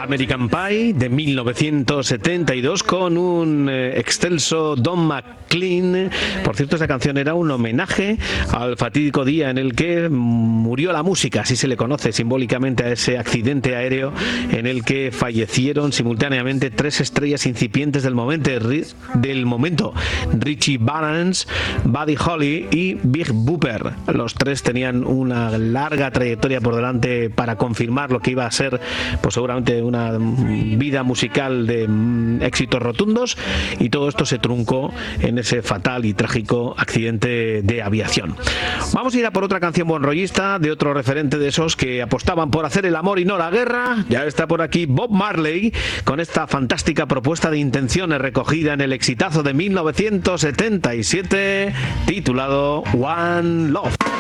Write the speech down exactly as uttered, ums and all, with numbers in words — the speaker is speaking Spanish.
American Pie de mil novecientos setenta y dos con un eh, excelso Don McLean. Por cierto, esa canción era un homenaje al fatídico día en el que murió la música, así se le conoce simbólicamente a ese accidente aéreo en el que fallecieron simultáneamente tres estrellas incipientes del momento, del momento Richie Valens, Buddy Holly y Big Bopper. Los tres tenían una larga trayectoria por delante para confirmar lo que iba a ser, pues seguramente una vida musical de éxitos rotundos, y todo esto se truncó en ese fatal y trágico accidente de aviación. Vamos a ir a por otra canción buenrollista de otro referente de esos que apostaban por hacer el amor y no la guerra. Ya está por aquí Bob Marley con esta fantástica propuesta de intenciones recogida en el exitazo de mil novecientos setenta y siete titulado One Love.